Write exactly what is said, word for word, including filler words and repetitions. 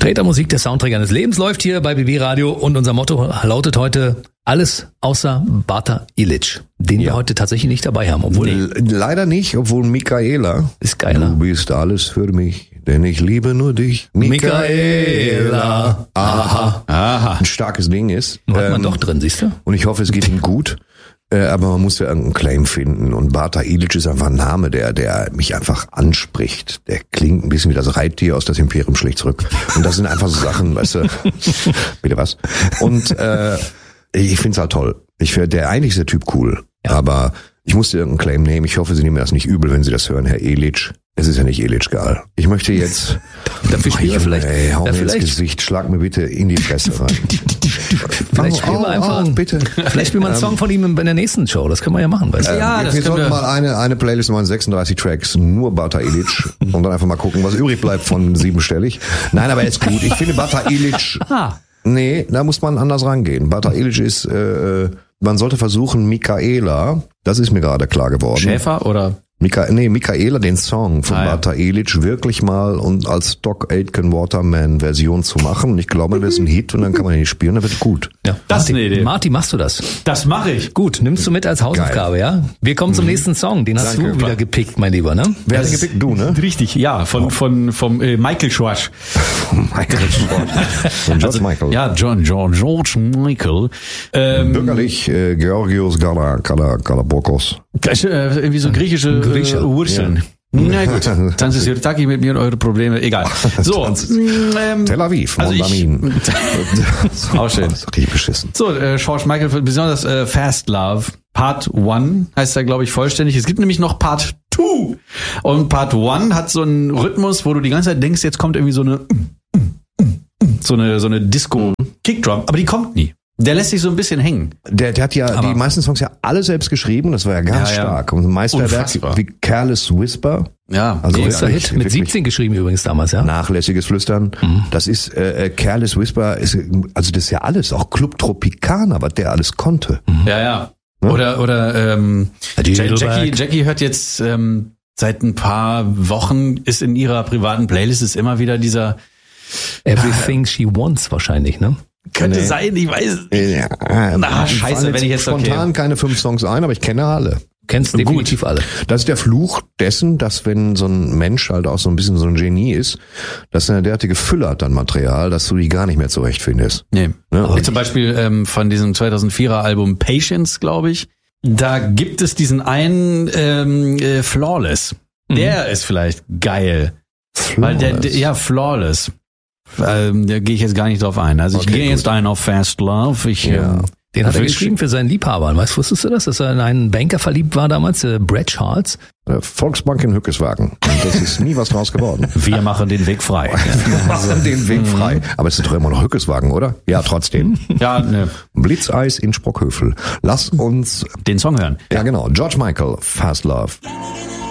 Treter Musik, der Soundtrack eines Lebens, läuft hier bei B B Radio und unser Motto lautet heute alles außer Bata Ilic, den ja. wir heute tatsächlich nicht dabei haben. Obwohl L- leider nicht, obwohl Michaela ist geiler. Du bist alles für mich, denn ich liebe nur dich. Michaela. Aha. Aha. Ein starkes Ding ist. Hat man ähm, doch drin, siehst du? Und ich hoffe, es geht ihm gut. Äh, aber man muss ja irgendeinen Claim finden. Und Bata Ilic ist einfach ein Name, der, der mich einfach anspricht. Der klingt ein bisschen wie das Reittier aus das Imperium schlägt zurück. Und das sind einfach so Sachen, weißt du. Bitte was? Und äh, ich find's halt toll. Ich finde, der eigentlich ist der Typ cool. Ja. Aber ich musste irgendeinen Claim nehmen. Ich hoffe, Sie nehmen das nicht übel, wenn Sie das hören, Herr Ilic. Es ist ja nicht Ilic-Gal. Ich möchte jetzt... Dafür spielen wir vielleicht... Ey, hau da mir vielleicht, ins Gesicht, schlag mir bitte in die Fresse rein. Vielleicht spielen wir einfach... Oh, bitte. Vielleicht spielen wir einen Song von ihm in der nächsten Show. Das können wir ja machen, weißt du? Ähm, Ja, wir das wir können sollten wir. mal eine, eine Playlist machen, sechsunddreißig Tracks, nur Bata Ilic. Und dann einfach mal gucken, was übrig bleibt von siebenstellig. Nein, aber jetzt gut. Ich finde Bata Ilic... Ah. Nee, da muss man anders rangehen. Bata Ilic ist... Äh, man sollte versuchen, Michaela, das ist mir gerade klar geworden. Schäfer oder? Mika, nee, Michaela, den Song von Ah, ja. Bata Ilic wirklich mal und als Doc Aitken Waterman Version zu machen. Und ich glaube, das ist ein Hit und dann kann man den spielen, dann wird gut. Ja. Das ist Martin, eine Idee. Martin, machst du das? Das mache ich. Gut, nimmst du mit als Hausaufgabe, ja? Wir kommen zum nächsten Song. Den hast Danke. du wieder gepickt, mein Lieber, ne? Wer hat Das den gepickt? Du, ne? Richtig, ja, von, von, vom äh, Michael Schwarz. Michael Schwarz. Und George Michael. Ja, John, John, George Michael. Ähm, Bürgerlich äh, Georgios Gala, Gala, Galabokos. äh, irgendwie so griechische Grieche. äh, Wurzeln. Na gut, Tanz ist Yurtaki mit mir und eure Probleme, egal. So, ähm, Tel Aviv, also ich, Mondamin. auch schön. Das ist richtig beschissen. So, äh, George Michael, besonders äh, Fast Love, Part eins heißt er, glaube ich, vollständig. Es gibt nämlich noch Part zwei. Und Part eins hat so einen Rhythmus, wo du die ganze Zeit denkst, jetzt kommt irgendwie so eine so eine so eine Disco-Kickdrum, aber die kommt nie. Der lässt sich so ein bisschen hängen. Der, der hat ja Aber- die meisten Songs ja alle selbst geschrieben, das war ja ganz Ja, ja. stark. Und ein Meisterwerk Unfassbar. wie Careless Whisper, Ja, also Großer wirklich- Hit. Mit wirklich siebzehn geschrieben übrigens damals, ja? nachlässiges Flüstern. Das ist äh, äh, Careless Whisper, ist, also das ist ja alles, auch Club Tropicana, was der alles konnte. ja, ja. Oder oder ähm, Die Ja- Jackie, Nickelback. Jackie hört jetzt ähm, seit ein paar Wochen, ist in ihrer privaten Playlist ist immer wieder dieser Everything She Wants wahrscheinlich, ne? könnte Nee. sein, ich weiß es nicht. Ja, Na, mir scheiße, fallen wenn ich jetzt- spontan okay. keine fünf Songs ein, aber ich kenne alle. Kennst Gut. definitiv alle. Das ist der Fluch dessen, dass wenn so ein Mensch halt auch so ein bisschen so ein Genie ist, dass er eine derartige Fülle hat an Material, dass du die gar nicht mehr zurechtfindest. Nee. Ne? Wie zum Beispiel ähm, von diesem zweitausendvierer Album Patience, glaube ich. Da gibt es diesen einen ähm, äh, Flawless. Der ist vielleicht geil. Weil der, der ja, Flawless. Ähm, da gehe ich jetzt gar nicht drauf ein. Also ich Okay, gehe jetzt gut. ein auf Fast Love. Ich, Ja. ähm, Den hat er Wirklich? geschrieben für seinen Liebhaber. Weißt, wusstest du das? Dass er in einen Banker verliebt war damals, äh, Brad Charles? Äh, Volksbank in Hückeswagen. Und das ist nie was draus geworden. wir machen den Weg frei. Wir machen den Weg frei. Aber es ist doch immer noch Hückeswagen, oder? Ja, trotzdem. Ja, ne, Blitzeis in Sprockhövel. Lass uns, den Song hören. ja genau, George Michael, Fast Love.